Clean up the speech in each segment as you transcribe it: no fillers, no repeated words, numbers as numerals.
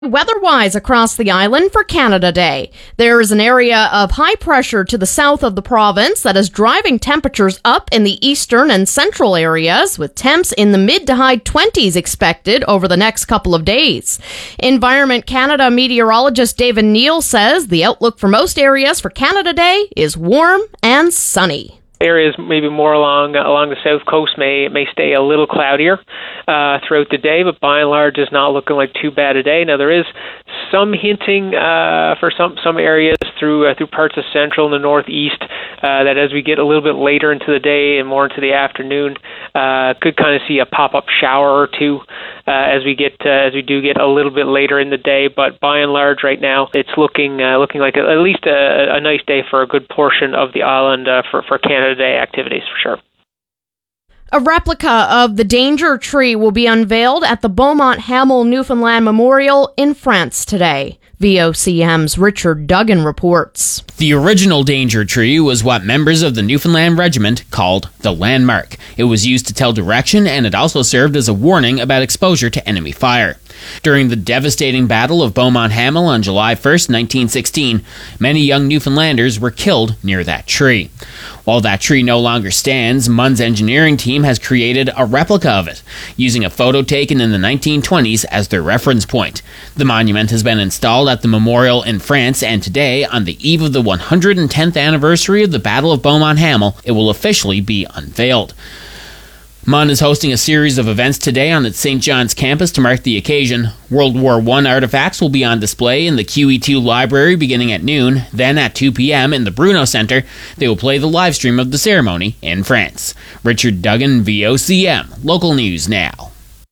Weather-wise across the island for Canada Day, there is an area of high pressure to the south of the province that is driving temperatures up in the eastern and central areas, with temps in the mid to high 20s expected over the next couple of days. Environment Canada meteorologist David Neal says the outlook for most areas for Canada Day is warm and sunny. Areas maybe more along the south coast may stay a little cloudier throughout the day, but by and large is not looking like too bad a day. Now there is some hinting for some areas through parts of central and the northeast that as we get a little bit later into the day and more into the afternoon, could kind of see a pop-up shower or two as we do get a little bit later in the day. But by and large, right now it's looking like at least a nice day for a good portion of the island for Canada Day activities for sure. A replica of the Danger Tree will be unveiled at the Beaumont Hamel Newfoundland Memorial in France today. VOCM's Richard Duggan reports. The original Danger Tree was what members of the Newfoundland Regiment called the landmark. It was used to tell direction, and it also served as a warning about exposure to enemy fire. During the devastating Battle of Beaumont Hamel on July 1st, 1916, many young Newfoundlanders were killed near that tree. While that tree no longer stands, MUN's engineering team has created a replica of it, using a photo taken in the 1920s as their reference point. The monument has been installed at the memorial in France, and today, on the eve of the 110th anniversary of the Battle of Beaumont Hamel, it will officially be unveiled. MUN is hosting a series of events today on its St. John's campus to mark the occasion. World War I artifacts will be on display in the QE2 library beginning at noon. Then at 2 p.m. in the Bruno Centre, they will play the live stream of the ceremony in France. Richard Duggan, VOCM. Local News Now.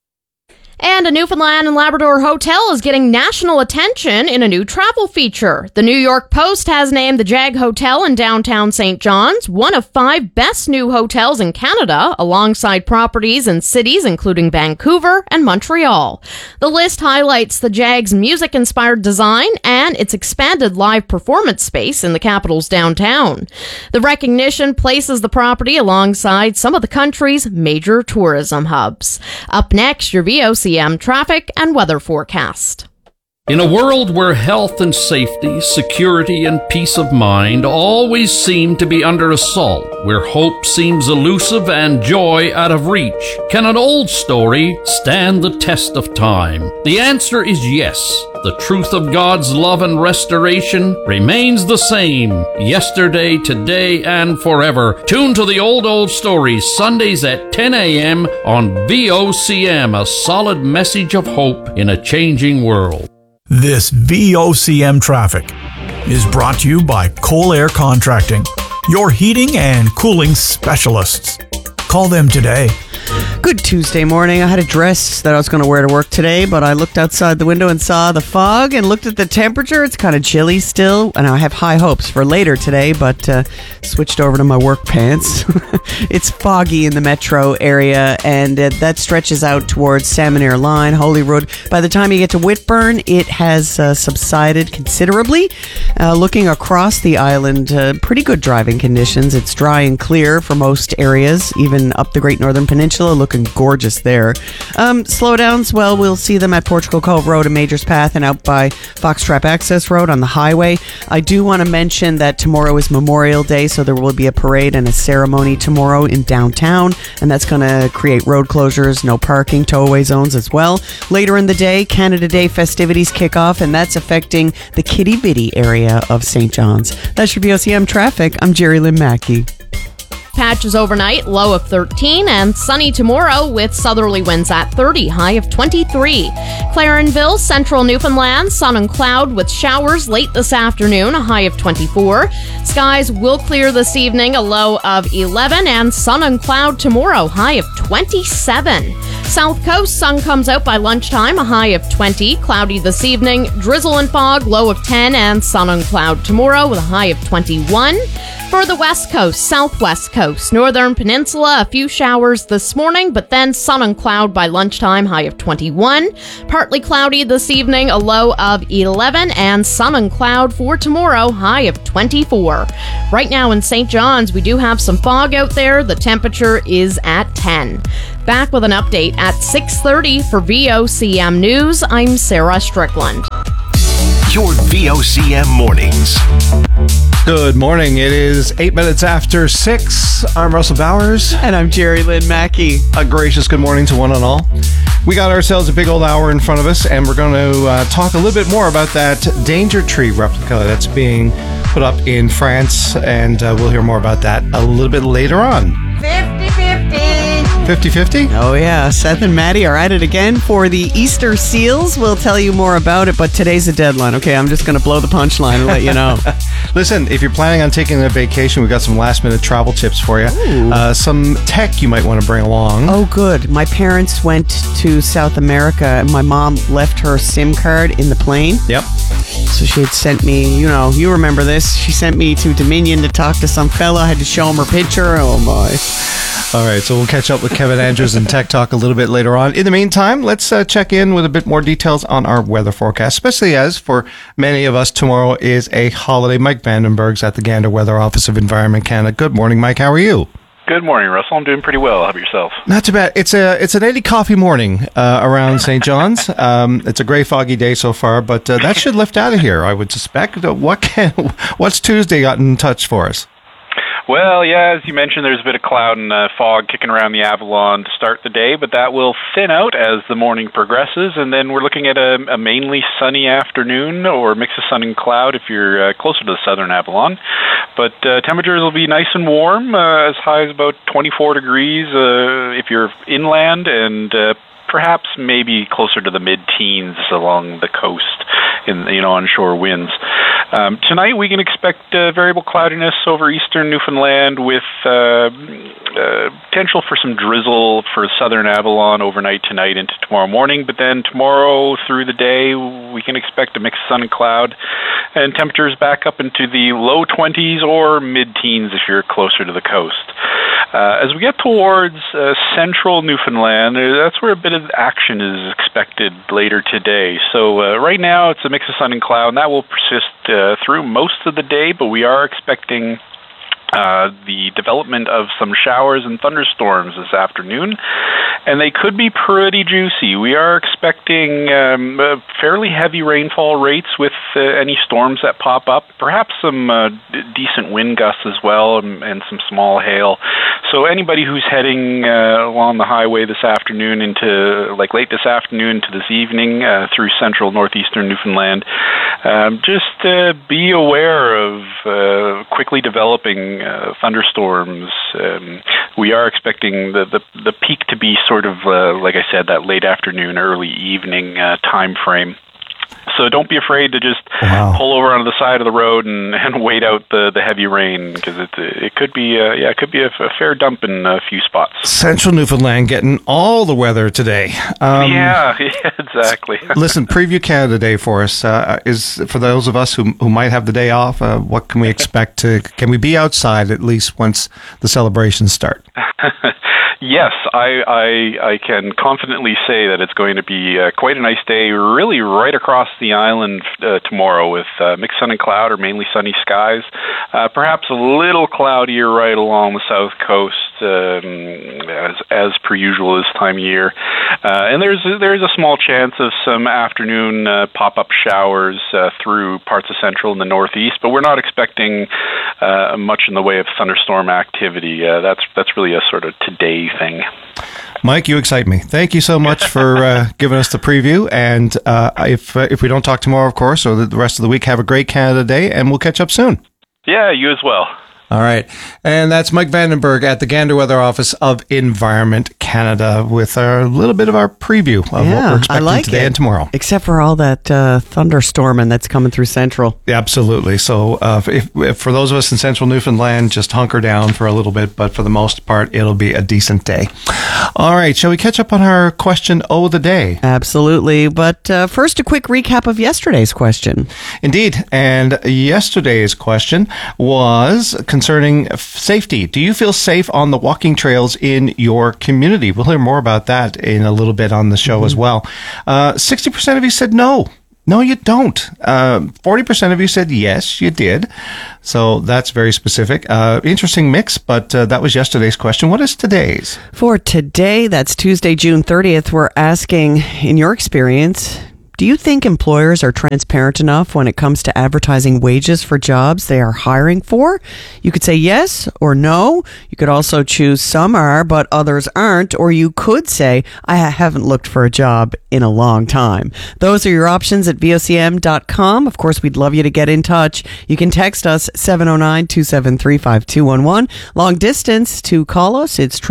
And a Newfoundland and Labrador hotel is getting national attention in a new travel feature. The New York Post has named the Jag Hotel in downtown St. John's one of 5 best new hotels in Canada, alongside properties in cities including Vancouver and Montreal. The list highlights the Jag's music-inspired design and its expanded live performance space in the capital's downtown. The recognition places the property alongside some of the country's major tourism hubs. Up next, your VOCM traffic and weather forecast. In a world where health and safety, security and peace of mind always seem to be under assault, where hope seems elusive and joy out of reach, can an old story stand the test of time? The answer is yes. The truth of God's love and restoration remains the same, yesterday, today, and forever. Tune to the old stories Sundays at 10 a.m. on VOCM, a solid message of hope in a changing world. This VOCM traffic is brought to you by Coal Air Contracting, your heating and cooling specialists. Call them today. Good Tuesday morning. I had a dress that I was going to wear to work today, but I looked outside the window and saw the fog and looked at the temperature. It's kind of chilly still, and I have high hopes for later today, but switched over to my work pants. It's foggy in the metro area, and that stretches out towards Salmon Line, Holyrood. By the time you get to Whitburn, it has subsided considerably. Looking across the island, pretty good driving conditions. It's dry and clear for most areas, even up the Great Northern Peninsula, looking gorgeous there. Slowdowns, well, we'll see them at Portugal Cove Road and Majors Path and out by Foxtrap Access Road on the highway. I do want to mention that tomorrow is Memorial Day, so there will be a parade and a ceremony tomorrow in downtown, and that's going to create road closures, no parking, tow-away zones as well. Later in the day, Canada Day festivities kick off, and that's affecting the Kitty Bitty area of St. John's. That's your VOCM traffic. I'm Jerry Lynn Mackey. Patches overnight, low of 13, and sunny tomorrow with southerly winds at 30, high of 23. Clarenville, central Newfoundland, sun and cloud with showers late this afternoon, a high of 24. Skies will clear this evening, a low of 11, and sun and cloud tomorrow, high of 27. South Coast, sun comes out by lunchtime, a high of 20. Cloudy this evening, drizzle and fog, low of 10, and sun and cloud tomorrow with a high of 21. For the West Coast, Southwest Coast, Northern Peninsula, a few showers this morning, but then sun and cloud by lunchtime, high of 21. Partly cloudy this evening, a low of 11, and sun and cloud for tomorrow, high of 24. Right now in St. John's, we do have some fog out there. The temperature is at 10. Back with an update at 6:30 for VOCM News. I'm Sarah Strickland. Your VOCM mornings. Good morning. It is 8 minutes after 6. I'm Russell Bowers. And I'm Jerry Lynn Mackey. A gracious good morning to one and all. We got ourselves a big old hour in front of us, and we're going to talk a little bit more about that danger tree replica that's being put up in France, and we'll hear more about that a little bit later on. 50-50. 50-50? Oh, yeah. Seth and Maddie are at it again for the Easter seals. We'll tell you more about it, but today's a deadline. Okay, I'm just going to blow the punchline and let you know. Listen, if you're planning on taking a vacation, we've got some last-minute travel tips for you. Some tech you might want to bring along. Oh, good. My parents went to South America, and my mom left her SIM card in the plane. Yep. So she had sent me, you remember this. She sent me to Dominion to talk to some fella. I had to show him her picture. Oh, my. All right, so we'll catch up with Kevin Andrews and Tech Talk a little bit later on. In the meantime, let's check in with a bit more details on our weather forecast, especially as for many of us, tomorrow is a holiday. Mike Vandenberg's at the Gander Weather Office of Environment Canada. Good morning, Mike. How are you? Good morning, Russell. I'm doing pretty well. How about yourself? Not too bad. It's an 80 coffee morning around St. John's. It's a gray, foggy day so far, but that should lift out of here, I would suspect. What's Tuesday got in touch for us? Well, yeah, as you mentioned, there's a bit of cloud and fog kicking around the Avalon to start the day, but that will thin out as the morning progresses, and then we're looking at a mainly sunny afternoon, or a mix of sun and cloud if you're closer to the southern Avalon. But temperatures will be nice and warm, as high as about 24 degrees if you're inland, and perhaps maybe closer to the mid-teens along the coast in onshore winds. Tonight we can expect variable cloudiness over eastern Newfoundland with potential for some drizzle for southern Avalon overnight tonight into tomorrow morning, but then tomorrow through the day we can expect a mix of sun and cloud, and temperatures back up into the low 20s or mid-teens if you're closer to the coast. As we get towards central Newfoundland, that's where a bit of action is expected later today. So right now it's a mix of sun and cloud, and that will persist through most of the day, but we are expecting the development of some showers and thunderstorms this afternoon, and they could be pretty juicy. We are expecting fairly heavy rainfall rates with any storms that pop up, perhaps some decent wind gusts as well, and some small hail. So anybody who's heading along the highway this afternoon into, late this afternoon to this evening through central northeastern Newfoundland, just be aware of quickly developing thunderstorms. We are expecting the peak to be sort of, like I said, that late afternoon, early evening time frame. So don't be afraid to just pull over onto the side of the road and wait out the heavy rain, because it could be a fair dump in a few spots. Central Newfoundland getting all the weather today. Yeah, exactly. Listen, Preview Canada Day for us is for those of us who might have the day off. What can we expect? Can we be outside at least once the celebrations start? Yes, I can confidently say that it's going to be quite a nice day, really right across the island tomorrow, with mixed sun and cloud or mainly sunny skies. Perhaps a little cloudier right along the south coast, as per usual this time of year. And there's a small chance of some afternoon pop-up showers through parts of central and the northeast, but we're not expecting much in the way of thunderstorm activity. That's really a sort of today thing. Mike, you excite me. Thank you so much for giving us the preview. And if we don't talk tomorrow, of course, or the rest of the week, have a great Canada Day, and we'll catch up soon. Yeah, you as well. All right. And that's Mike Vandenberg at the Gander Weather Office of Environment Canada with a little bit of our preview of what we're expecting today and tomorrow. Except for all that thunderstorming that's coming through Central. Absolutely. So if for those of us in Central Newfoundland, just hunker down for a little bit, but for the most part, it'll be a decent day. All right. Shall we catch up on our question of the day? Absolutely. But first, a quick recap of yesterday's question. Indeed. And yesterday's question was concerning safety. Do you feel safe on the walking trails in your community? We'll hear more about that in a little bit on the show as well. 60% of you said no. No, you don't. 40% of you said yes, you did. So that's very specific. Interesting mix, but that was yesterday's question. What is today's? For today, that's Tuesday, June 30th, we're asking, in your experience, do you think employers are transparent enough when it comes to advertising wages for jobs they are hiring for? You could say yes or no. You could also choose some are, but others aren't. Or you could say, I haven't looked for a job in a long time. Those are your options at vocm.com. Of course, we'd love you to get in touch. You can text us 709-273-5211. Long distance to call us, it's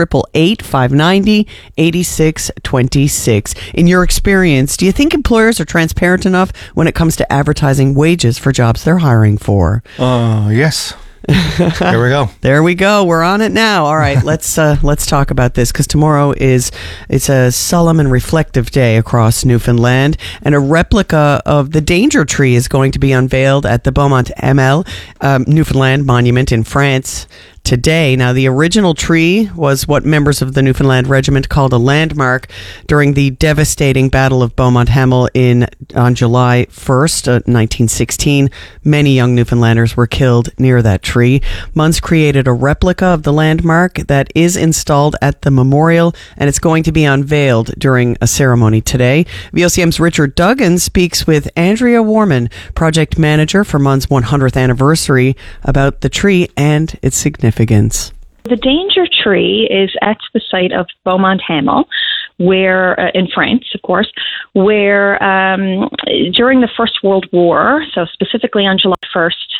888-590-8626. In your experience, do you think employers are transparent enough when it comes to advertising wages for jobs they're hiring for? Yes. There we go. There we go. We're on it now. All right, let's talk about this, because tomorrow it's a solemn and reflective day across Newfoundland, and a replica of the Danger Tree is going to be unveiled at the Beaumont Hamel Newfoundland Monument in France today. Now, the original tree was what members of the Newfoundland Regiment called a landmark during the devastating Battle of Beaumont Hamel on July 1st, 1916. Many young Newfoundlanders were killed near that tree. Munns created a replica of the landmark that is installed at the memorial, and it's going to be unveiled during a ceremony today. VOCM's Richard Duggan speaks with Andrea Warman, project manager for Munns' 100th anniversary, about the tree and its significance. The Danger Tree is at the site of Beaumont Hamel, where in France, of course, where during the First World War, so specifically on July 1st,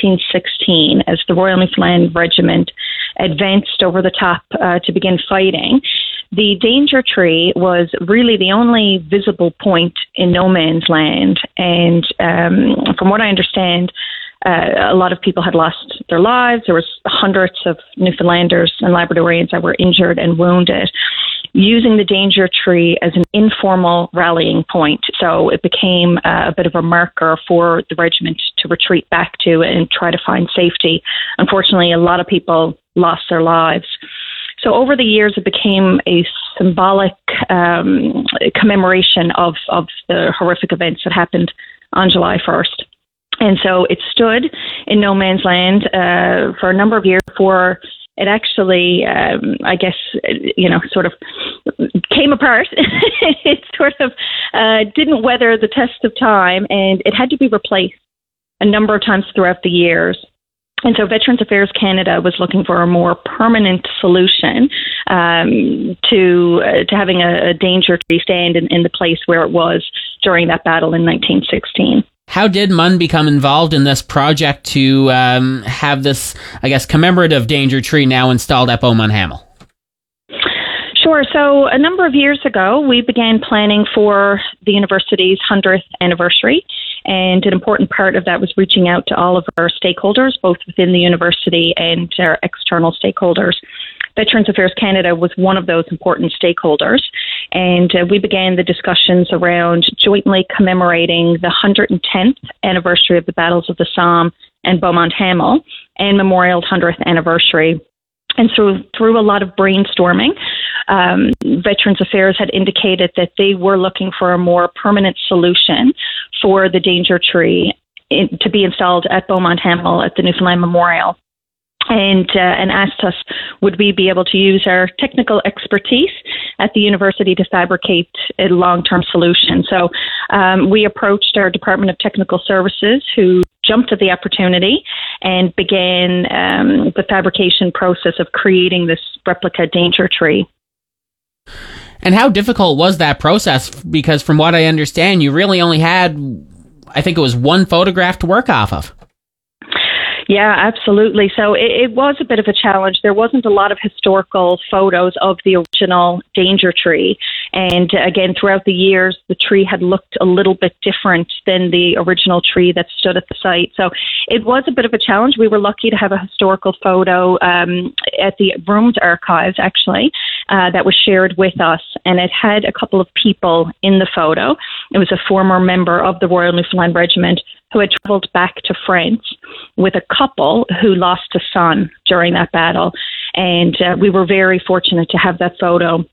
1916, as the Royal Newfoundland Regiment advanced over the top to begin fighting, the Danger Tree was really the only visible point in no man's land. And from what I understand, a lot of people had lost their lives. There was hundreds of Newfoundlanders and Labradorians that were injured and wounded, using the Danger Tree as an informal rallying point. So it became a bit of a marker for the regiment to retreat back to and try to find safety. Unfortunately, a lot of people lost their lives. So over the years, it became a symbolic commemoration of the horrific events that happened on July 1st. And so it stood in no man's land for a number of years before it actually, I guess, sort of came apart. It sort of didn't weather the test of time, and it had to be replaced a number of times throughout the years. And so Veterans Affairs Canada was looking for a more permanent solution to having a Danger Tree stand in the place where it was during that battle in 1916. How did Munn become involved in this project to have this, I guess, commemorative Danger Tree now installed at Beaumont Hamel? Sure. So a number of years ago, we began planning for the university's 100th anniversary. And an important part of that was reaching out to all of our stakeholders, both within the university and our external stakeholders. Veterans Affairs Canada was one of those important stakeholders, and we began the discussions around jointly commemorating the 110th anniversary of the Battles of the Somme and Beaumont Hamel and Memorial's 100th anniversary. And so through a lot of brainstorming, Veterans Affairs had indicated that they were looking for a more permanent solution for the Danger Tree to be installed at Beaumont Hamel at the Newfoundland Memorial. And asked us, would we be able to use our technical expertise at the university to fabricate a long-term solution? So we approached our Department of Technical Services, who jumped at the opportunity and began the fabrication process of creating this replica Danger Tree. And how difficult was that process? Because from what I understand, you really only had, I think it was one photograph to work off of. Yeah, absolutely. So it was a bit of a challenge. There wasn't a lot of historical photos of the original Danger Tree. And again, throughout the years, the tree had looked a little bit different than the original tree that stood at the site. So it was a bit of a challenge. We were lucky to have a historical photo at the Rooms Archives, actually, that was shared with us. And it had a couple of people in the photo. It was a former member of the Royal Newfoundland Regiment who had traveled back to France with a couple who lost a son during that battle. And we were very fortunate to have that photo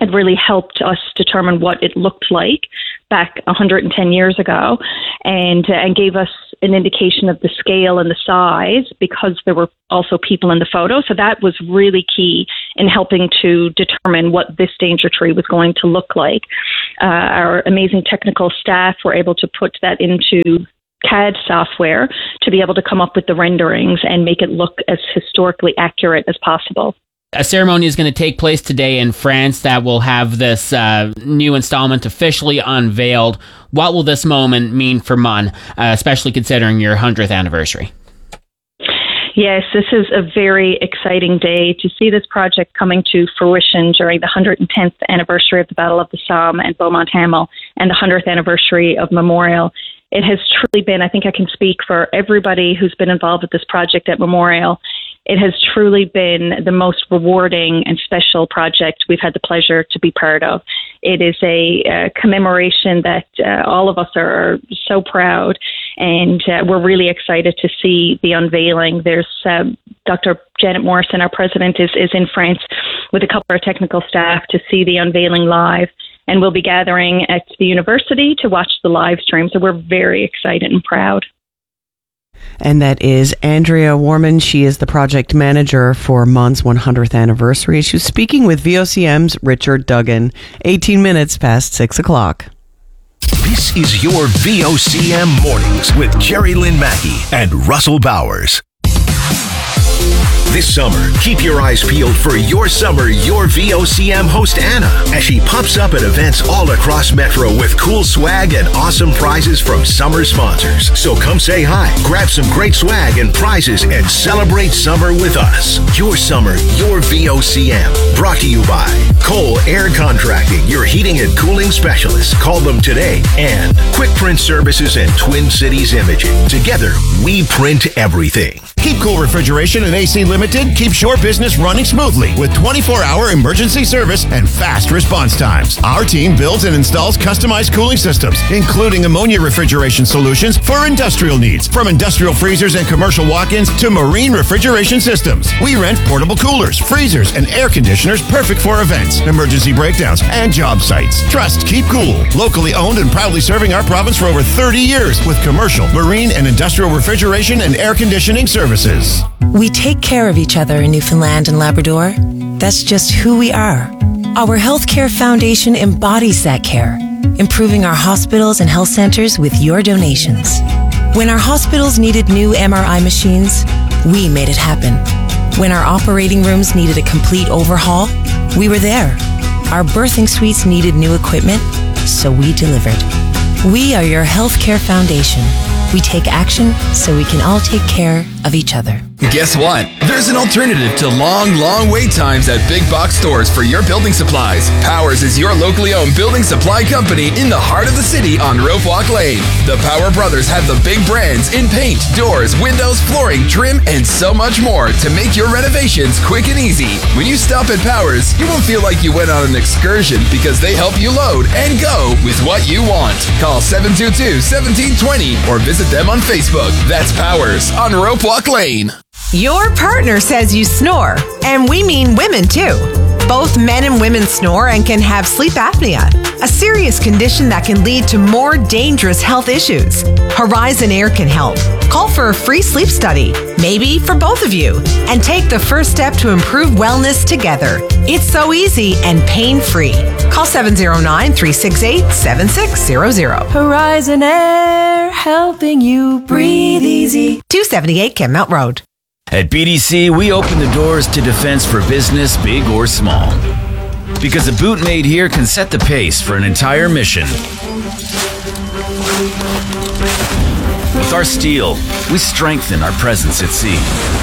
had really helped us determine what it looked like back 110 years ago, and gave us an indication of the scale and the size, because there were also people in the photo. So that was really key in helping to determine what this danger tree was going to look like. Our amazing technical staff were able to put that into CAD software to be able to come up with the renderings and make it look as historically accurate as possible. A ceremony is going to take place today in France that will have this new installment officially unveiled. What will this moment mean for MUN, especially considering your 100th anniversary? Yes, this is a very exciting day to see this project coming to fruition during the 110th anniversary of the Battle of the Somme and Beaumont Hamel, and the 100th anniversary of Memorial. It has truly been, I think I can speak for everybody who's been involved with this project at Memorial, it has truly been the most rewarding and special project we've had the pleasure to be part of. It is a commemoration that all of us are so proud, and we're really excited to see the unveiling. There's Dr. Janet Morrison, our president, is in France with a couple of our technical staff to see the unveiling live, and we'll be gathering at the university to watch the live stream. So we're very excited and proud. And that is Andrea Warman. She is the project manager for MUN's 100th anniversary. She was speaking with VOCM's Richard Duggan. 18 minutes past 6 o'clock. This is your VOCM Mornings with Jerry Lynn Mackey and Russell Bowers. This summer, keep your eyes peeled for Your Summer, Your VOCM host Anna, as she pops up at events all across Metro with cool swag and awesome prizes from summer sponsors. So come say hi, grab some great swag and prizes, and celebrate summer with us. Your Summer, Your VOCM. Brought to you by Cole Air Contracting, your heating and cooling specialists. Call them today. And Quick Print Services and Twin Cities Imaging. Together, we print everything. Keep Cool Refrigeration and AC Limited keeps your business running smoothly with 24-hour emergency service and fast response times. Our team builds and installs customized cooling systems, including ammonia refrigeration solutions for industrial needs, from industrial freezers and commercial walk-ins to marine refrigeration systems. We rent portable coolers, freezers, and air conditioners perfect for events, emergency breakdowns, and job sites. Trust Keep Cool, locally owned and proudly serving our province for over 30 years with commercial, marine, and industrial refrigeration and air conditioning services. We take care of each other in Newfoundland and Labrador. That's just who we are. Our Healthcare Foundation embodies that care, improving our hospitals and health centers with your donations. When our hospitals needed new MRI machines, we made it happen. When our operating rooms needed a complete overhaul, we were there. Our birthing suites needed new equipment, so we delivered. We are your Healthcare Foundation. We take action so we can all take care of each other. Guess what? There's an alternative to long wait times at big box stores for your building supplies. Powers is your locally owned building supply company in the heart of the city on Rope Walk Lane. The Power Brothers have the big brands in paint, doors, windows, flooring, trim, and so much more to make your renovations quick and easy. When you stop at Powers, you won't feel like you went on an excursion because they help you load and go with what you want. Call 722-1720 or visit them on Facebook. That's Powers on Rope Walk Lane. Your partner says you snore, and we mean women too. Both men and women snore and can have sleep apnea, a serious condition that can lead to more dangerous health issues. Horizon Air can help. Call for a free sleep study, maybe for both of you, and take the first step to improve wellness together. It's so easy and pain-free. Call 709-368-7600. Horizon Air, helping you breathe easy. 278 Kenmount Road. At BDC, we open the doors to defense for business, big or small. Because a boot made here can set the pace for an entire mission. With our steel, we strengthen our presence at sea.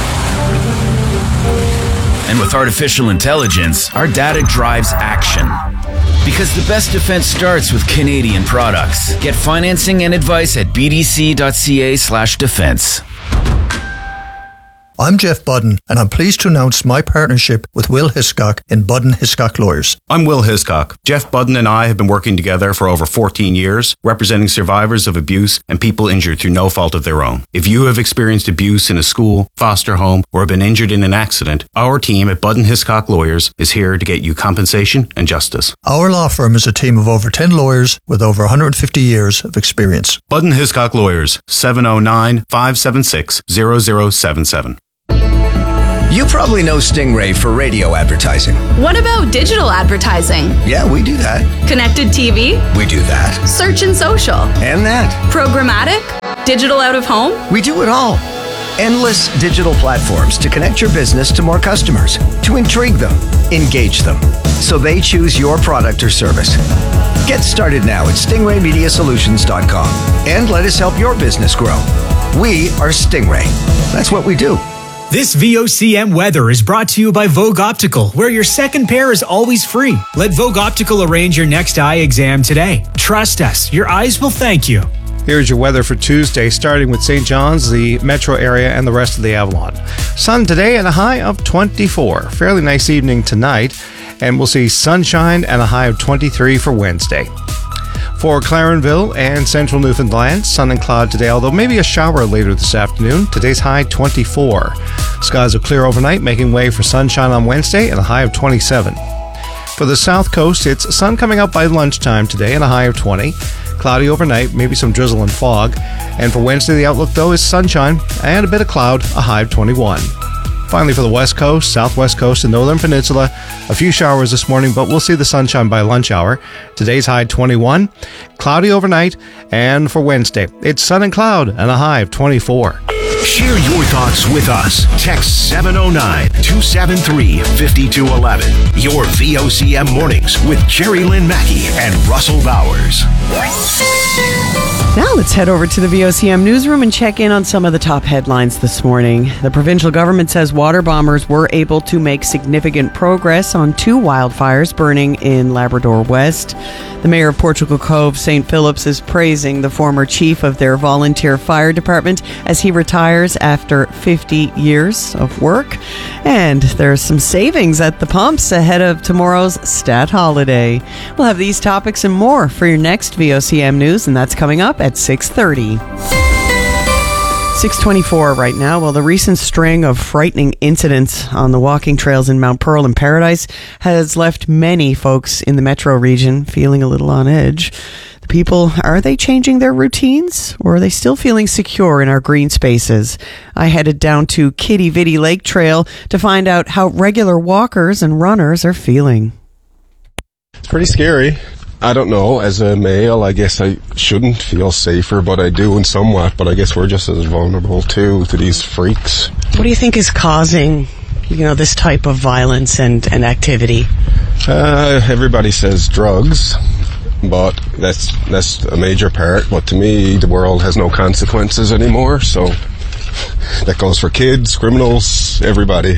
And with artificial intelligence, our data drives action. Because the best defense starts with Canadian products. Get financing and advice at bdc.ca/defense. I'm Jeff Budden, and I'm pleased to announce my partnership with Will Hiscock in Budden Hiscock Lawyers. I'm Will Hiscock. Jeff Budden and I have been working together for over 14 years, representing survivors of abuse and people injured through no fault of their own. If you have experienced abuse in a school, foster home, or have been injured in an accident, our team at Budden Hiscock Lawyers is here to get you compensation and justice. Our law firm is a team of over 10 lawyers with over 150 years of experience. Budden Hiscock Lawyers, 709-576-0077. You probably know Stingray for radio advertising. What about digital advertising? Yeah, we do that. Connected TV? We do that. Search and social? And that. Programmatic? Digital out of home? We do it all. Endless digital platforms to connect your business to more customers, to intrigue them, engage them, so they choose your product or service. Get started now at stingraymediasolutions.com and let us help your business grow. We are Stingray. That's what we do. This VOCM weather is brought to you by Vogue Optical, where your second pair is always free. Let Vogue Optical arrange your next eye exam today. Trust us, your eyes will thank you. Here's your weather for Tuesday, starting with St. John's, the metro area, and the rest of the Avalon. Sun today and a high of 24. Fairly nice evening tonight, and we'll see sunshine and a high of 23 for Wednesday. For Clarenville and central Newfoundland, sun and cloud today, although maybe a shower later this afternoon. Today's high 24. Skies will clear overnight, making way for sunshine on Wednesday and a high of 27. For the south coast, it's sun coming out by lunchtime today and a high of 20. Cloudy overnight, maybe some drizzle and fog. And for Wednesday, the outlook, though, is sunshine and a bit of cloud, a high of 21. Finally, for the west coast, southwest coast, and northern peninsula, a few showers this morning, but we'll see the sunshine by lunch hour. Today's high 21, cloudy overnight, and for Wednesday, it's sun and cloud and a high of 24. Share your thoughts with us. Text 709-273-5211. Your VOCM mornings with Jerry Lynn Mackey and Russell Bowers. Now let's head over to the VOCM newsroom and check in on some of the top headlines this morning. The provincial government says water bombers were able to make significant progress on 2 wildfires burning in Labrador West. The mayor of Portugal Cove, St. Phillips, is praising the former chief of their volunteer fire department as he retires after 50 years of work. And there's some savings at the pumps ahead of tomorrow's Stat Holiday. We'll have these topics and more for your next VOCM news, and that's coming up at 6:30. 6:24 right now. Well, the recent string of frightening incidents on the walking trails in Mount Pearl and Paradise has left many folks in the metro region feeling a little on edge. The people, are they changing their routines, or are they still feeling secure in our green spaces? I headed down to Kitty Vitty Lake Trail to find out how regular walkers and runners are feeling. It's pretty scary. I don't know, as a male, I guess I shouldn't feel safer, but I do in somewhat, but I guess we're just as vulnerable too to these freaks. What do you think is causing, this type of violence and activity? Everybody says drugs, but that's a major part, but to me, the world has no consequences anymore, so that goes for kids, criminals, everybody.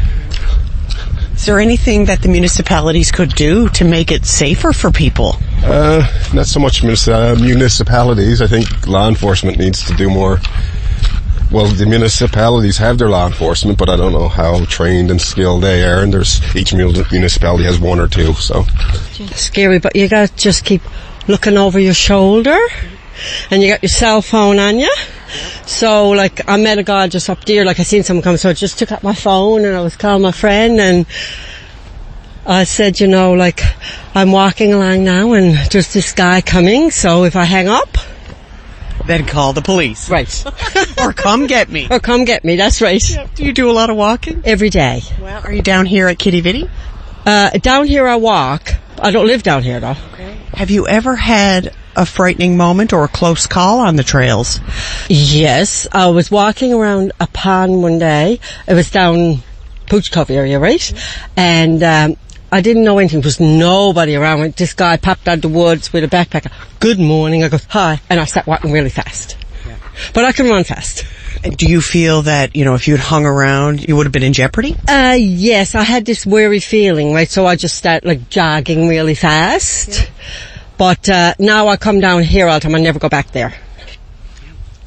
Is there anything that the municipalities could do to make it safer for people? Not so much municipalities. I think law enforcement needs to do more. Well, the municipalities have their law enforcement, but I don't know how trained and skilled they are, and each municipality has 1 or 2, so. Scary, but you gotta just keep looking over your shoulder, and you got your cell phone on you. So, I met a guy just up there, I seen someone come, so I just took out my phone and I was calling my friend, and I said, I'm walking along now and there's this guy coming, so if I hang up, then call the police. Right. Or come get me. Or come get me, that's right. Yeah. Do you do a lot of walking? Every day. Well, are you down here at Kitty Vitty? Down here I walk. I don't live down here, though. Okay. Have you ever had a frightening moment or a close call on the trails? Yes. I was walking around a pond one day. It was down Pooch Cove area, right? And I didn't know anything. There was nobody around. This guy popped out of the woods with a backpack. Good morning. I go, hi. And I start walking really fast. Yeah. But I can run fast. Do you feel that, if you'd hung around, you would have been in jeopardy? Yes. I had this weary feeling, right? So I just start jogging really fast. Yeah. But now I come down here all the time. I never go back there.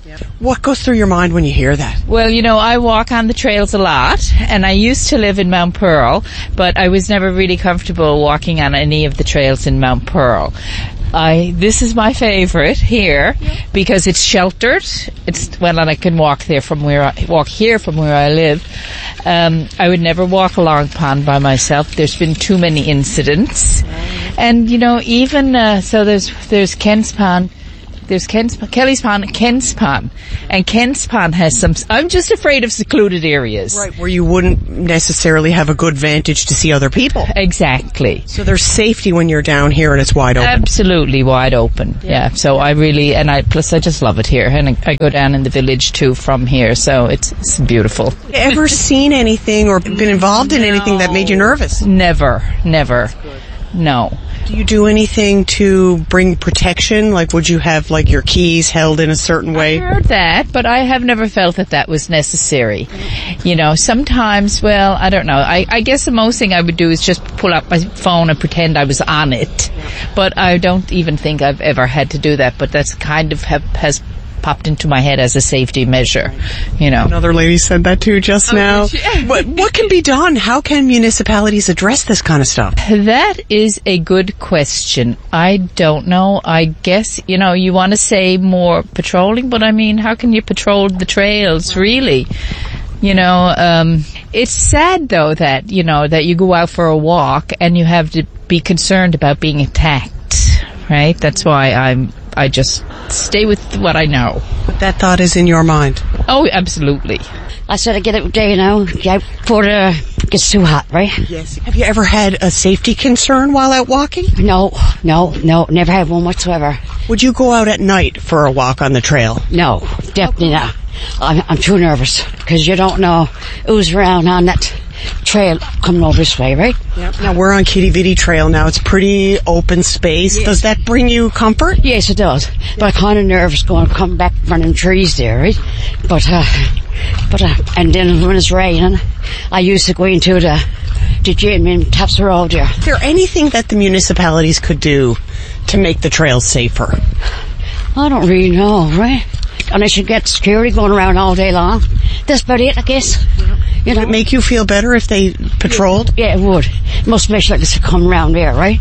What goes through your mind when you hear that? Well, I walk on the trails a lot, and I used to live in Mount Pearl, but I was never really comfortable walking on any of the trails in Mount Pearl. This is my favorite here because it's sheltered. And I can walk here from where I live. I would never walk along Pond by myself. There's been too many incidents, and even so, there's Kent's Pond. There's Kelly's Pond, Kent's Pond. And Kent's Pond has some... I'm just afraid of secluded areas. Right, where you wouldn't necessarily have a good vantage to see other people. Exactly. So there's safety when you're down here and it's wide open. Absolutely wide open, yeah. So I really... Plus I just love it here. And I go down in the village too from here, so it's beautiful. Ever seen anything or been involved in anything that made you nervous? Never. No. Do you do anything to bring protection? Like, would you have, your keys held in a certain way? I heard that, but I have never felt that was necessary. Sometimes, I don't know. I guess the most thing I would do is just pull up my phone and pretend I was on it. But I don't even think I've ever had to do that. But that's kind of has popped into my head as a safety measure, Another lady said that too just now. What can be done? How can municipalities address this kind of stuff? That is a good question. I don't know. I guess, you want to say more patrolling, but how can you patrol the trails, really? It's sad though that, that you go out for a walk and you have to be concerned about being attacked, right? That's why I just stay with what I know. But that thought is in your mind? Oh, absolutely. I said I get it day now, before it gets too hot, right? Yes. Have you ever had a safety concern while out walking? No, never had one whatsoever. Would you go out at night for a walk on the trail? No, definitely not. I'm too nervous, because you don't know who's around on that trail coming over this way, right? Yep. Now we're on Kitty Vitty Trail now. It's pretty open space. Yes. Does that bring you comfort? Yes, it does. Yeah. But I'm kind of nervous coming back from them trees there, right? But and then when it's raining, I used to go into the gym in Taps Road there. Is there anything that the municipalities could do to make the trails safer? I don't really know, right? Unless you get security going around all day long. That's about it, I guess. Would it make you feel better if they patrolled? Yeah, it would. Most especially like this to come around there, right?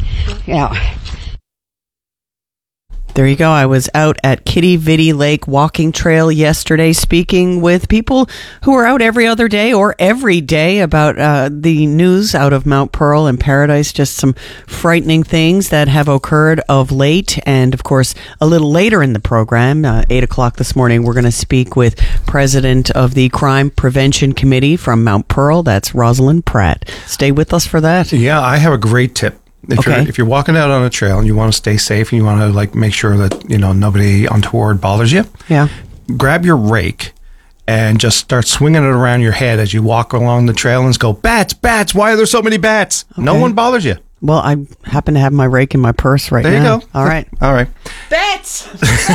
There you go. I was out at Kitty Vitty Lake Walking Trail yesterday speaking with people who are out every other day or every day about the news out of Mount Pearl and Paradise. Just some frightening things that have occurred of late. And, of course, a little later in the program, 8 o'clock this morning, we're going to speak with President of the Crime Prevention Committee from Mount Pearl. That's Rosalind Pratt. Stay with us for that. Yeah, I have a great tip. If you're walking out on a trail and you want to stay safe and you want to make sure that nobody untoward bothers you, grab your rake and just start swinging it around your head as you walk along the trail and just go, bats, why are there so many bats? Okay. No one bothers you. Well, I happen to have my rake in my purse right now. There you go. All right. Bats!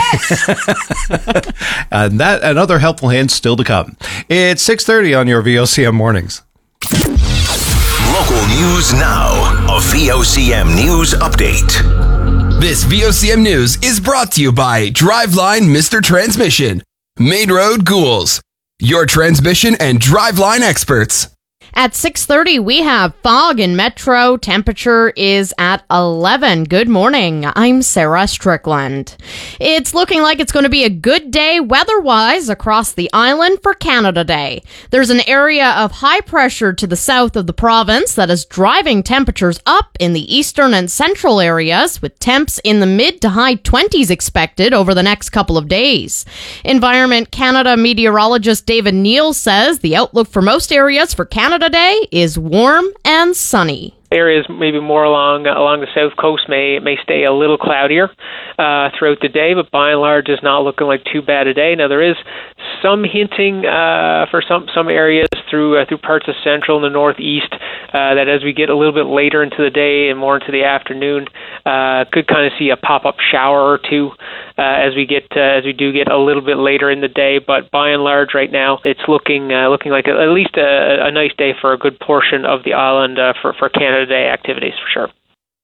And other helpful hints still to come. It's 6:30 on your VOCM mornings. Local news now. A VOCM news update. This VOCM news is brought to you by Driveline Mr. Transmission, Main Road Ghouls, your transmission and driveline experts. At 6:30, we have fog in Metro. Temperature is at 11. Good morning. I'm Sarah Strickland. It's looking like it's going to be a good day weather-wise across the island for Canada Day. There's an area of high pressure to the south of the province that is driving temperatures up in the eastern and central areas, with temps in the mid to high 20s expected over the next couple of days. Environment Canada meteorologist David Neal says the outlook for most areas for Canada Day is warm and sunny. Areas maybe more along the south coast may stay a little cloudier throughout the day, but by and large is not looking like too bad a day. Now there is some hinting for some areas through parts of central and the northeast that as we get a little bit later into the day and more into the afternoon, could kind of see a pop-up shower or two as we do get a little bit later in the day. But by and large, right now it's looking like at least a nice day for a good portion of the island for Canada Day activities for sure.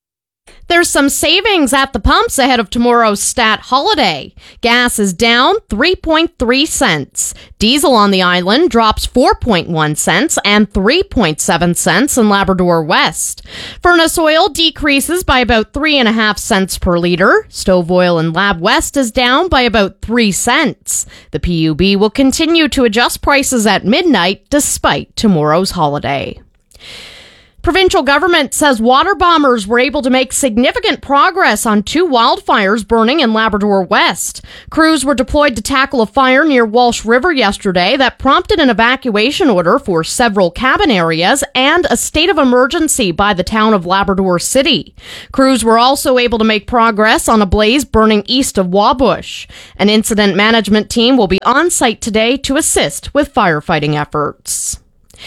There's some savings at the pumps ahead of tomorrow's stat holiday. Gas is down 3.3 cents. Diesel on the island drops 4.1 cents and 3.7 cents in Labrador West. Furnace oil decreases by about 3.5 cents per liter. Stove oil in Lab West is down by about 3 cents. The PUB will continue to adjust prices at midnight despite tomorrow's holiday. Provincial government says water bombers were able to make significant progress on 2 wildfires burning in Labrador West. Crews were deployed to tackle a fire near Walsh River yesterday that prompted an evacuation order for several cabin areas and a state of emergency by the town of Labrador City. Crews were also able to make progress on a blaze burning east of Wabush. An incident management team will be on site today to assist with firefighting efforts.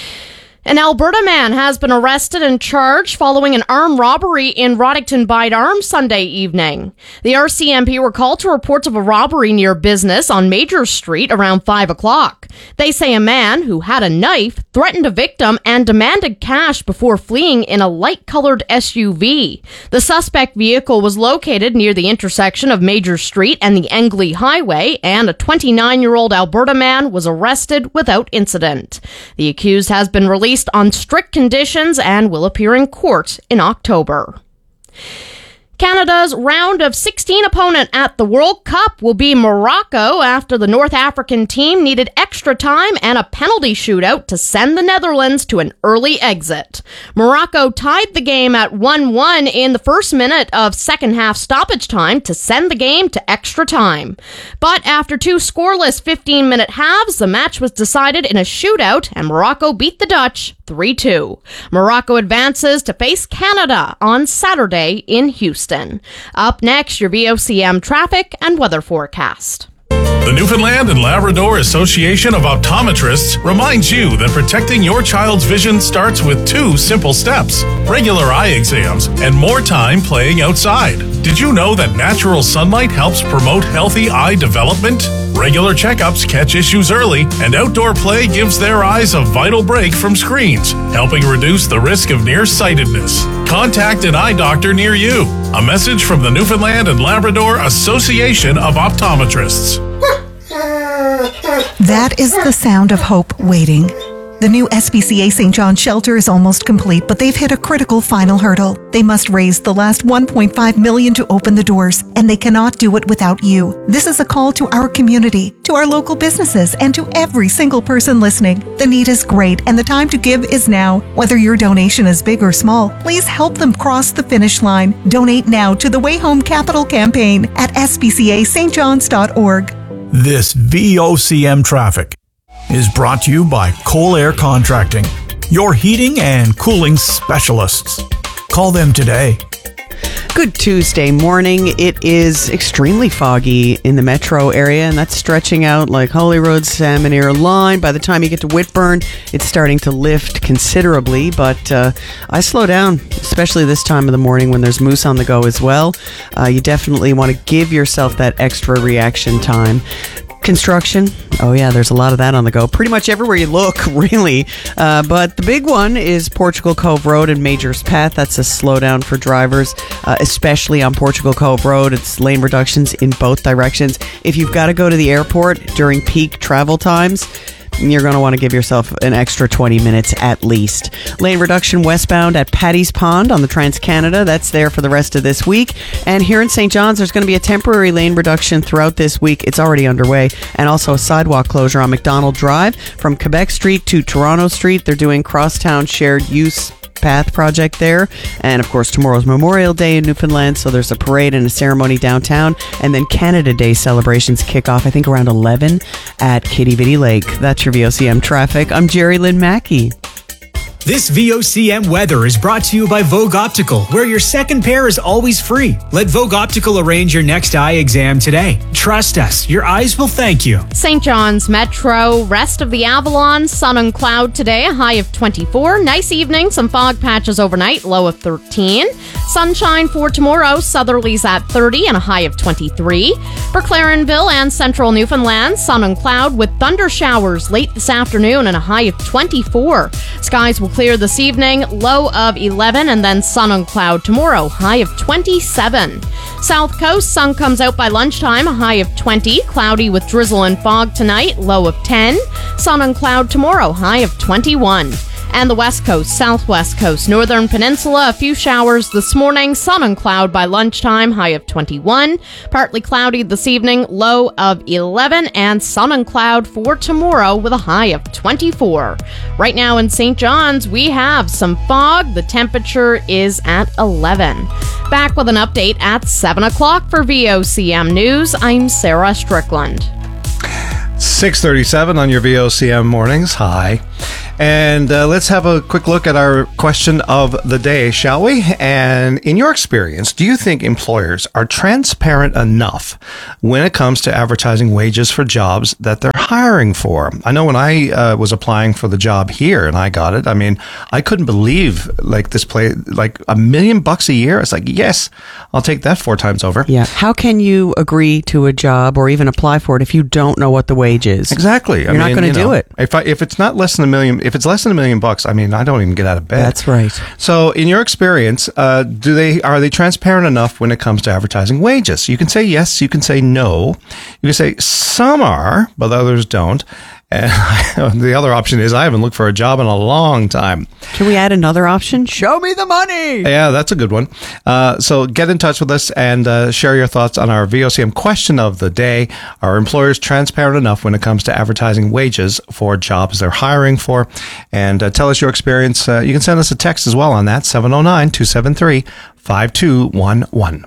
An Alberta man has been arrested and charged following an armed robbery in Roddickton Bide Arms Sunday evening. The RCMP were called to reports of a robbery near business on Major Street around 5 o'clock. They say a man who had a knife threatened a victim and demanded cash before fleeing in a light-colored SUV. The suspect vehicle was located near the intersection of Major Street and the Engley Highway, and a 29-year-old Alberta man was arrested without incident. The accused has been released on strict conditions and will appear in court in October. Canada's round of 16 opponent at the World Cup will be Morocco after the North African team needed extra time and a penalty shootout to send the Netherlands to an early exit. Morocco tied the game at 1-1 in the first minute of second half stoppage time to send the game to extra time. But after 2 scoreless 15-minute halves, the match was decided in a shootout and Morocco beat the Dutch 3-2. Morocco advances to face Canada on Saturday in Houston. Up next, your VOCM traffic and weather forecast. The Newfoundland and Labrador Association of Optometrists reminds you that protecting your child's vision starts with 2 simple steps: regular eye exams and more time playing outside. Did you know that natural sunlight helps promote healthy eye development? Regular checkups catch issues early, and outdoor play gives their eyes a vital break from screens, helping reduce the risk of nearsightedness. Contact an eye doctor near you. A message from the Newfoundland and Labrador Association of Optometrists. That is the sound of hope waiting. The new SPCA St. John's shelter is almost complete, but they've hit a critical final hurdle. They must raise the last $1.5 million to open the doors, and they cannot do it without you. This is a call to our community, to our local businesses, and to every single person listening. The need is great, and the time to give is now. Whether your donation is big or small, please help them cross the finish line. Donate now to the Way Home Capital campaign at spcastjohns.org. This VOCM traffic is brought to you by Coal Air Contracting, your heating and cooling specialists. Call them today. Good Tuesday morning. It is extremely foggy in the metro area, and that's stretching out like Holyrood, Salmon Line. By the time you get to Whitburn, it's starting to lift considerably, but I slow down, especially this time of the morning when there's moose on the go as well. You definitely want to give yourself that extra reaction time. Construction. Oh yeah, there's a lot of that on the go. Pretty much everywhere you look, really. But the big one is Portugal Cove Road and Majors Path. That's a slowdown for drivers, especially on Portugal Cove Road. It's lane reductions in both directions. If you've got to go to the airport during peak travel times, you're going to want to give yourself an extra 20 minutes at least. Lane reduction westbound at Paddy's Pond on the Trans-Canada. That's there for the rest of this week. And here in St. John's, there's going to be a temporary lane reduction throughout this week. It's already underway. And also a sidewalk closure on McDonald Drive from Quebec Street to Toronto Street. They're doing crosstown shared use path project there. And of course, tomorrow's Memorial Day in Newfoundland, so there's a parade and a ceremony downtown. And then Canada Day celebrations kick off, I think, around 11 at Kitty Vitty Lake. That's your VOCM traffic. I'm Jerry Lynn Mackey. This VOCM weather is brought to you by Vogue Optical, where your second pair is always free. Let Vogue Optical arrange your next eye exam today. Trust us, your eyes will thank you. St. John's Metro, rest of the Avalon, sun and cloud today, a high of 24. Nice evening, some fog patches overnight, low of 13. Sunshine for tomorrow, southerlies at 30 and a high of 23. For Clarenville and central Newfoundland, sun and cloud with thunder showers late this afternoon and a high of 24. Skies will clear this evening, low of 11, and then sun and cloud tomorrow, high of 27. South Coast, sun comes out by lunchtime, a high of 20. Cloudy with drizzle and fog tonight, low of 10. Sun and cloud tomorrow, high of 21. And the West Coast, Southwest Coast, Northern Peninsula, a few showers this morning, sun and cloud by lunchtime, high of 21. Partly cloudy this evening, low of 11, and sun and cloud for tomorrow with a high of 24. Right now in St. John's, we have some fog. The temperature is at 11. Back with an update at 7 o'clock for VOCM News. I'm Sarah Strickland. 6:37 on your VOCM mornings. Hi. And let's have a quick look at our question of the day, shall we? And in your experience, do you think employers are transparent enough when it comes to advertising wages for jobs that they're hiring for? I know when I was applying for the job here and I got it, I mean, I couldn't believe this play, like $1 million a year. It's like, yes, I'll take that 4 times over. Yeah. How can you agree to a job or even apply for it if you don't know what the wage is? Exactly. You're not going to do it. If it's not less than $1 million, if it's less than $1 million, I mean, I don't even get out of bed. That's right. So, in your experience, are they transparent enough when it comes to advertising wages? You can say yes, you can say no. You can say some are, but others don't. And the other option is I haven't looked for a job in a long time. Can we add another option? Show me the money! Yeah, that's a good one. So get in touch with us and share your thoughts on our VOCM question of the day. Are employers transparent enough when it comes to advertising wages for jobs they're hiring for? And tell us your experience. You can send us a text as well on that, 709-273-5211.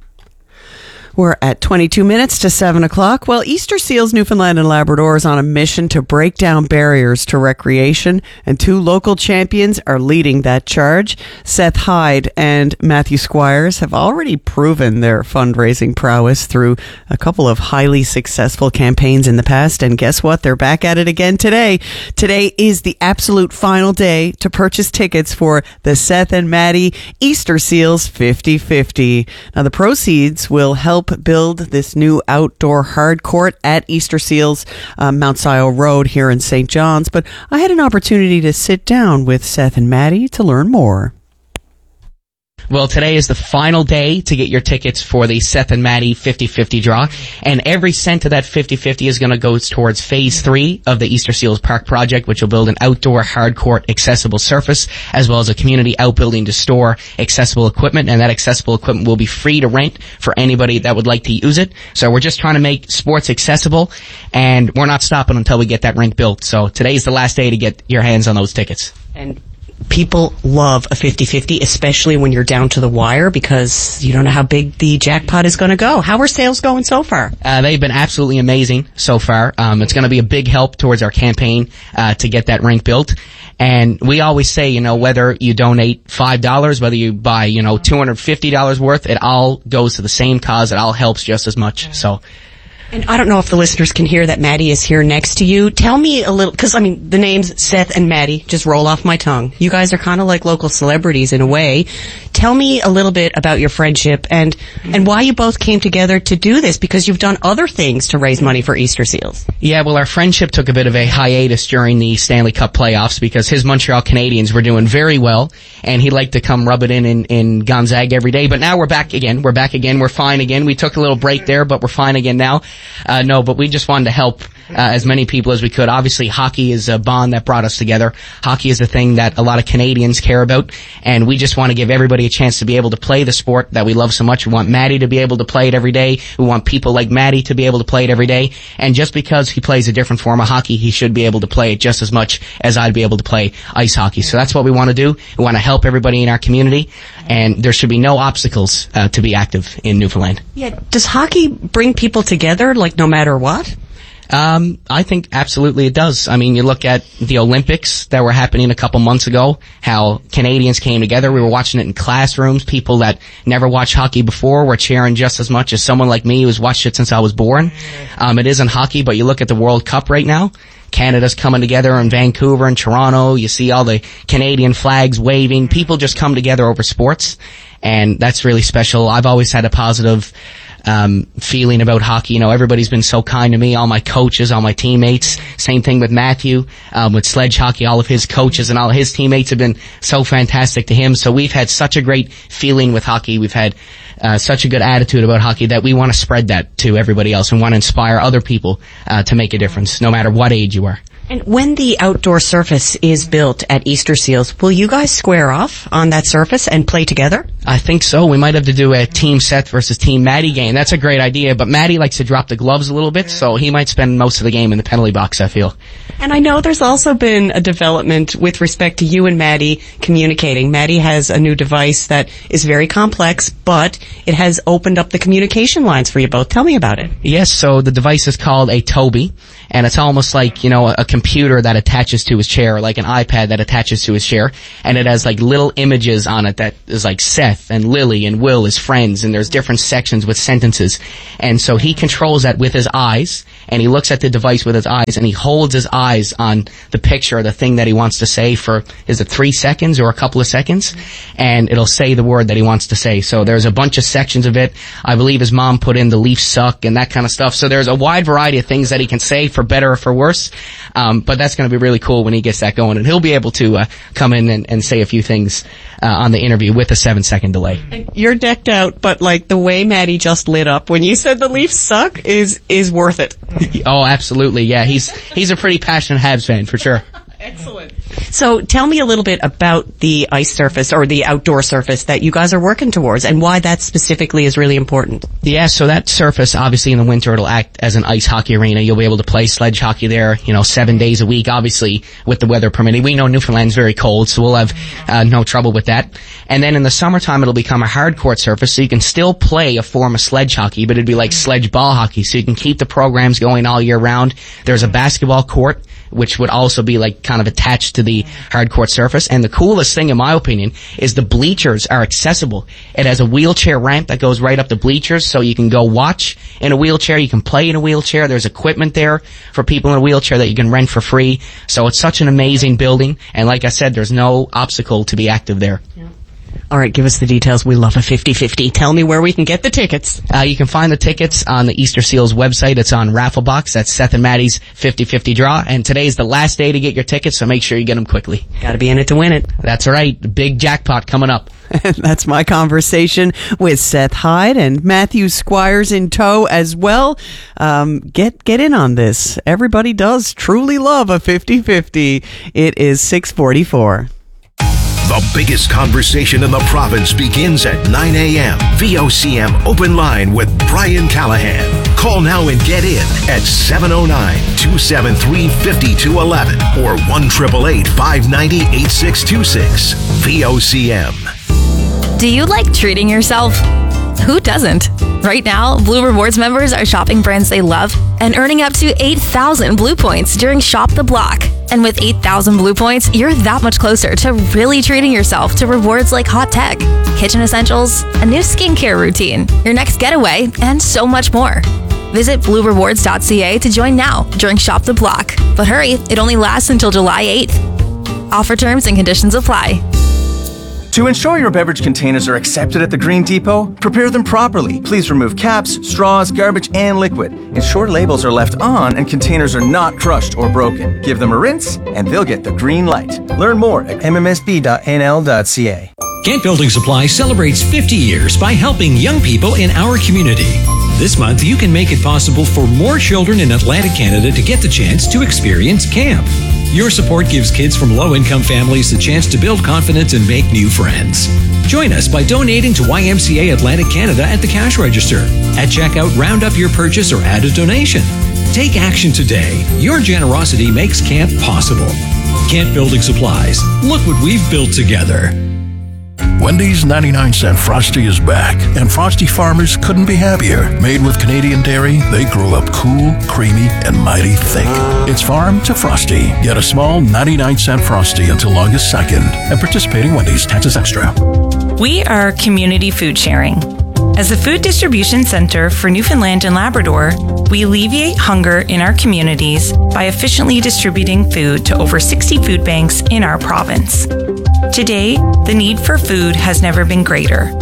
We're at 22 minutes to 7 o'clock. Well, Easter Seals Newfoundland and Labrador is on a mission to break down barriers to recreation, and 2 local champions are leading that charge. Seth Hyde and Matthew Squires have already proven their fundraising prowess through a couple of highly successful campaigns in the past, and guess what? They're back at it again today. Today is the absolute final day to purchase tickets for the Seth and Maddie Easter Seals 50-50. Now, the proceeds will help build this new outdoor hard court at Easter Seals, Mount Sion Road here in St. John's. But I had an opportunity to sit down with Seth and Maddie to learn more. Well, today is the final day to get your tickets for the Seth and Maddie 50-50 draw, and every cent of that 50-50 is going to go towards Phase 3 of the Easter Seals Park project, which will build an outdoor hardcourt accessible surface, as well as a community outbuilding to store accessible equipment, and that accessible equipment will be free to rent for anybody that would like to use it. So we're just trying to make sports accessible, and we're not stopping until we get that rink built. So today's the last day to get your hands on those tickets. And people love a 50-50, especially when you're down to the wire, because you don't know how big the jackpot is going to go. How are sales going so far? They've been absolutely amazing so far. It's going to be a big help towards our campaign to get that rink built. And we always say, whether you donate $5, whether you buy, $250 worth, it all goes to the same cause. It all helps just as much. So. And I don't know if the listeners can hear that Maddie is here next to you. Tell me a little, because, the names Seth and Maddie just roll off my tongue. You guys are kind of like local celebrities in a way. Tell me a little bit about your friendship and why you both came together to do this, because you've done other things to raise money for Easter Seals. Yeah, well, our friendship took a bit of a hiatus during the Stanley Cup playoffs because his Montreal Canadiens were doing very well, and he liked to come rub it in Gonzaga every day. But now we're back again. We're fine again. We took a little break there, but we're fine again now. But we just wanted to help as many people as we could. Obviously, hockey is a bond that brought us together. Hockey is a thing that a lot of Canadians care about, and we just want to give everybody a chance to be able to play the sport that we love so much. We want Maddie to be able to play it every day. We want people like Maddie to be able to play it every day. And just because he plays a different form of hockey, he should be able to play it just as much as I'd be able to play ice hockey. So that's what we want to do. We want to help everybody in our community, and there should be no obstacles to be active in Newfoundland. Yeah, does hockey bring people together, no matter what? I think absolutely it does. You look at the Olympics that were happening a couple months ago, how Canadians came together. We were watching it in classrooms. People that never watched hockey before were cheering just as much as someone like me who's watched it since I was born. It isn't hockey, but you look at the World Cup right now. Canada's coming together in Vancouver and Toronto. You see all the Canadian flags waving. People just come together over sports, and that's really special. I've always had a positive feeling about hockey. Everybody's been so kind to me, all my coaches, all my teammates. Same thing with Matthew, with sledge hockey. All of his coaches and all of his teammates have been so fantastic to him. So we've had such a great feeling with hockey. We've had such a good attitude about hockey that we want to spread that to everybody else and want to inspire other people to make a difference, no matter what age you are. And when the outdoor surface is built at Easter Seals, will you guys square off on that surface and play together? I think so. We might have to do a Team Seth versus Team Maddie game. That's a great idea, but Maddie likes to drop the gloves a little bit, so he might spend most of the game in the penalty box, I feel. And I know there's also been a development with respect to you and Maddie communicating. Maddie has a new device that is very complex, but it has opened up the communication lines for you both. Tell me about it. Yes, so the device is called a Toby, and it's almost like, a computer that attaches to his chair, like an iPad that attaches to his chair, and it has like little images on it that is like Seth and Lily and Will as friends, and there's different sections with sentences. And so he controls that with his eyes, and he looks at the device with his eyes, and he holds his eyes on the picture, the thing that he wants to say for, is it 3 seconds or a couple of seconds? And it'll say the word that he wants to say. So there's a bunch of sections of it. I believe his mom put in the Leafs suck and that kind of stuff. So there's a wide variety of things that he can say, for better or for worse. But that's going to be really cool when he gets that going, and he'll be able to come in and say a few things on the interview with a 7-second delay. You're decked out, but like the way Maddie just lit up when you said the Leafs suck is worth it. Oh, absolutely, yeah. He's a pretty passionate Habs fan for sure. Excellent. So tell me a little bit about the ice surface or the outdoor surface that you guys are working towards and why that specifically is really important. Yeah, so that surface, obviously in the winter, it'll act as an ice hockey arena. You'll be able to play sledge hockey there, 7 days a week, obviously with the weather permitting. We know Newfoundland's very cold, so we'll have no trouble with that. And then in the summertime, it'll become a hard court surface, so you can still play a form of sledge hockey, but it'd be like sledge ball hockey, so you can keep the programs going all year round. There's a basketball court, which would also be like kind of attached to the hard court surface. And the coolest thing, in my opinion, is the bleachers are accessible. It has a wheelchair ramp that goes right up the bleachers, so you can go watch in a wheelchair, you can play in a wheelchair. There's equipment there for people in a wheelchair that you can rent for free. So it's such an amazing building, and like I said, there's no obstacle to be active there. Yeah. All right, give us the details. We love a 50-50. Tell me where we can get the tickets. You can find the tickets on the Easter Seals website. It's on Rafflebox. That's Seth and Maddie's 50-50 draw. And today's the last day to get your tickets, so make sure you get them quickly. Got to be in it to win it. That's right. The big jackpot coming up. That's my conversation with Seth Hyde and Matthew Squires in tow as well. Get in on this. Everybody does truly love a 50-50. It is 6:44. The biggest conversation in the province begins at 9 a.m. VOCM Open Line with Brian Callahan. Call now and get in at 709-273-5211 or 1-888-590-8626. VOCM. Do you like treating yourself? Who doesn't? Right now, Blue Rewards members are shopping brands they love and earning up to 8,000 Blue Points during Shop the Block. And with 8,000 Blue Points, you're that much closer to really treating yourself to rewards like hot tech, kitchen essentials, a new skincare routine, your next getaway, and so much more. Visit bluerewards.ca to join now during Shop the Block. But hurry, it only lasts until July 8th. Offer terms and conditions apply. To ensure your beverage containers are accepted at the Green Depot, prepare them properly. Please remove caps, straws, garbage, and liquid. Ensure labels are left on and containers are not crushed or broken. Give them a rinse, and they'll get the green light. Learn more at mmsb.nl.ca. Kent Building Supply celebrates 50 years by helping young people in our community. This month, you can make it possible for more children in Atlantic Canada to get the chance to experience camp. Your support gives kids from low-income families the chance to build confidence and make new friends. Join us by donating to YMCA Atlantic Canada at the cash register. At checkout, round up your purchase or add a donation. Take action today. Your generosity makes camp possible. Kent Building Supplies. Look what we've built together. Wendy's 99-cent Frosty is back, and Frosty farmers couldn't be happier. Made with Canadian dairy, they grew up cool, creamy, and mighty thick. It's farm to Frosty. Get a small 99-cent Frosty until August 2nd. And participating Wendy's, taxes extra. We are community food sharing. As a food distribution center for Newfoundland and Labrador, we alleviate hunger in our communities by efficiently distributing food to over 60 food banks in our province. Today, the need for food has never been greater.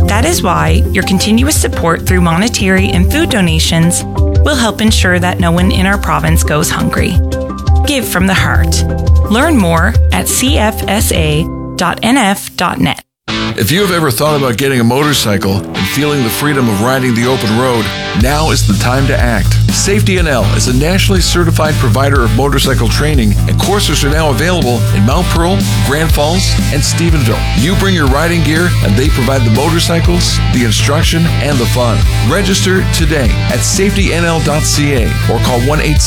That is why your continuous support through monetary and food donations will help ensure that no one in our province goes hungry. Give from the heart. Learn more at cfsa.nf.net. If you have ever thought about getting a motorcycle and feeling the freedom of riding the open road, now is the time to act. Safety NL is a nationally certified provider of motorcycle training, and courses are now available in Mount Pearl, Grand Falls, and Stephenville. You bring your riding gear, and they provide the motorcycles, the instruction, and the fun. Register today at safetynl.ca or call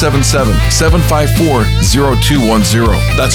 1-877-754-0210. That's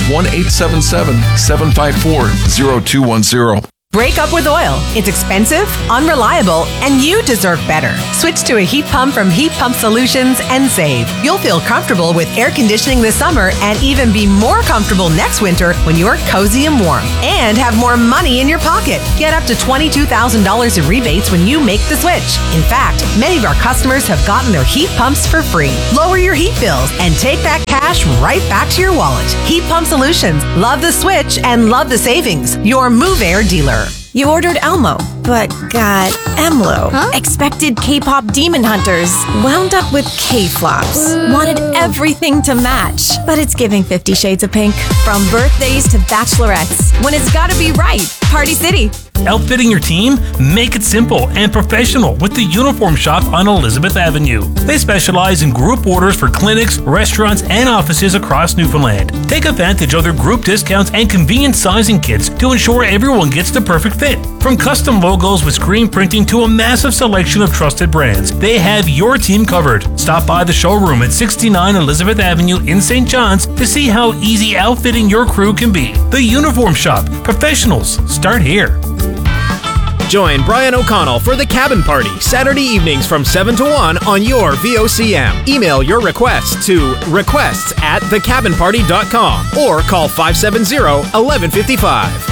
1-877-754-0210. Break up with oil. It's expensive, unreliable, and you deserve better. Switch to a heat pump from Heat Pump Solutions and save. You'll feel comfortable with air conditioning this summer and even be more comfortable next winter when you're cozy and warm. And have more money in your pocket. Get up to $22,000 in rebates when you make the switch. In fact, many of our customers have gotten their heat pumps for free. Lower your heat bills and take that cash right back to your wallet. Heat Pump Solutions. Love the switch and love the savings. Your Move Air dealer. You ordered Elmo, but got Emlo. Expected K-pop demon hunters, wound up with K-flops. Wanted everything to match, but it's giving 50 Shades of Pink. From birthdays to bachelorettes, when it's gotta be right. Party City. Outfitting your team? Make it simple and professional with the Uniform Shop on Elizabeth Avenue. They specialize in group orders for clinics, restaurants, and offices across Newfoundland. Take advantage of their group discounts and convenient sizing kits to ensure everyone gets the perfect fit. From custom logos with screen printing to a massive selection of trusted brands, they have your team covered. Stop by the showroom at 69 Elizabeth Avenue in St. John's to see how easy outfitting your crew can be. The Uniform Shop. Professionals start here. Join Brian O'Connell for the Cabin Party, Saturday evenings from 7 to 1 on your VOCM. Email your requests to requests@thecabinparty.com or call 570-1155.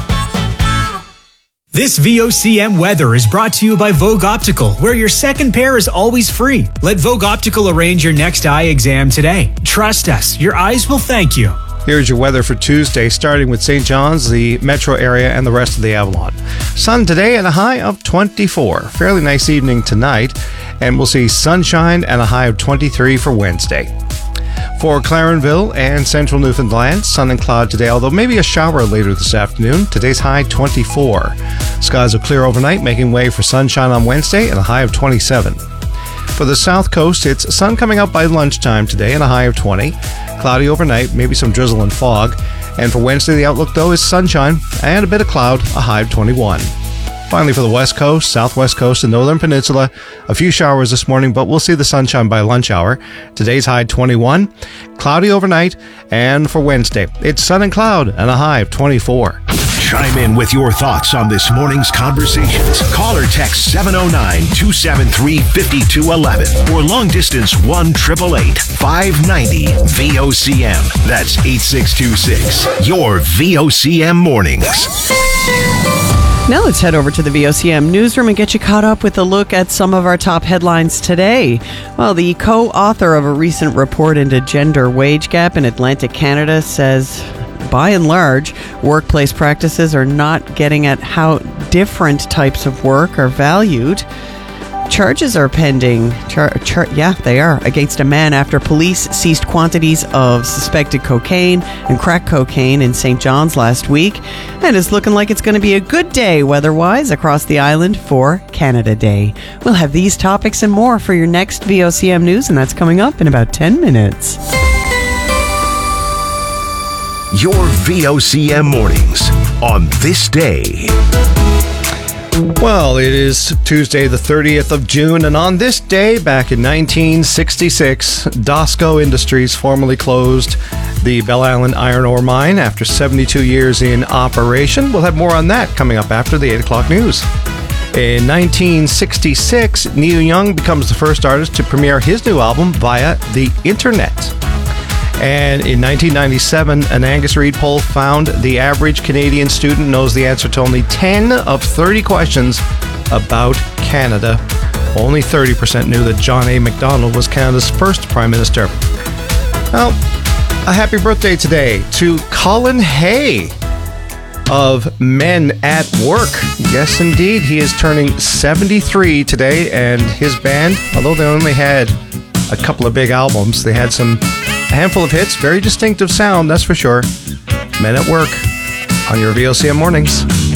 This VOCM weather is brought to you by Vogue Optical, where your second pair is always free. Let Vogue Optical arrange your next eye exam today. Trust us, your eyes will thank you. Here's your weather for Tuesday, starting with St. John's, the metro area, and the rest of the Avalon. Sun today and a high of 24. Fairly nice evening tonight, and we'll see sunshine and a high of 23 for Wednesday. For Clarenville and central Newfoundland, sun and cloud today, although maybe a shower later this afternoon. Today's high 24. Skies will clear overnight, making way for sunshine on Wednesday and a high of 27. For the south coast, it's sun coming out by lunchtime today and a high of 20. Cloudy overnight, maybe some drizzle and fog. And for Wednesday, the outlook, though, is sunshine and a bit of cloud, a high of 21. Finally, for the west coast, southwest coast, and northern peninsula, a few showers this morning, but we'll see the sunshine by lunch hour. Today's high 21, cloudy overnight, and for Wednesday, it's sun and cloud and a high of 24. Chime in with your thoughts on this morning's conversations. Call or text 709-273-5211 or long distance 1-888-590 VOCM. That's 8626. Your VOCM mornings. Now let's head over to the VOCM newsroom and get you caught up with a look at some of our top headlines today. Well, the co-author of a recent report into gender wage gap in Atlantic Canada says, by and large, workplace practices are not getting at how different types of work are valued. Charges are pending, they are, against a man after police seized quantities of suspected cocaine and crack cocaine in St. John's last week. And it's looking like it's going to be a good day weather-wise across the island for Canada Day. We'll have these topics and more for your next VOCM news, and that's coming up in about 10 minutes. Your VOCM mornings on this day. Well, it is Tuesday, the 30th of June, and on this day, back in 1966, Dosco Industries formally closed the Bell Island iron ore mine after 72 years in operation. We'll have more on that coming up after the 8 o'clock news. In 1966, Neil Young becomes the first artist to premiere his new album via the internet. And in 1997, an Angus Reid poll found the average Canadian student knows the answer to only 10 of 30 questions about Canada. Only 30% knew that John A. Macdonald was Canada's first Prime Minister. Well, a happy birthday today to Colin Hay. of Men at Work. Yes, indeed. He is turning 73 today, and his band, although they only had a couple of big albums, they had a handful of hits, very distinctive sound, that's for sure. Men at Work on your VOCM mornings.